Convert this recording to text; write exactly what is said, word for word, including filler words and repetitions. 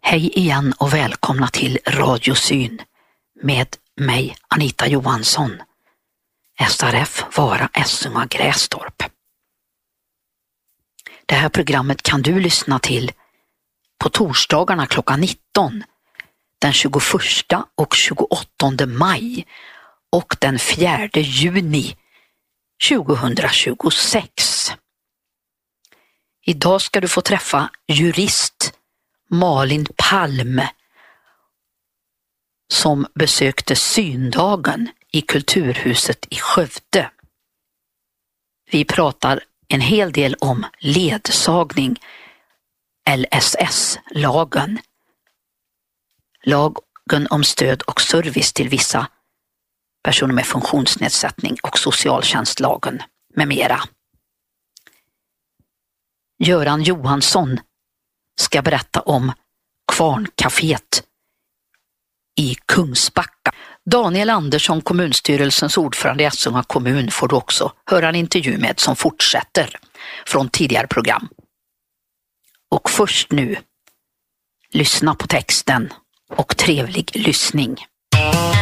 Hej igen och välkomna till Radiosyn med mig Anita Johansson, S R F Vara Essunga Grästorp. Det här programmet kan du lyssna till på torsdagarna klockan nitton den tjugoförsta och tjugoåttonde maj och den fjärde juni tjugohundratjugosex. Idag ska du få träffa jurist Malin Palm som besökte syndagen i Kulturhuset i Skövde. Vi pratar en hel del om ledsagning, L S S-lagen, lagen om stöd och service till vissa personer med funktionsnedsättning och socialtjänstlagen med mera. Göran Johansson ska berätta om Kvarncaféet i Kungsbacka. Daniel Andersson, kommunstyrelsens ordförande i Essunga kommun, får du också höra en intervju med som fortsätter från tidigare program. Och först nu, lyssna på texten och trevlig lyssning.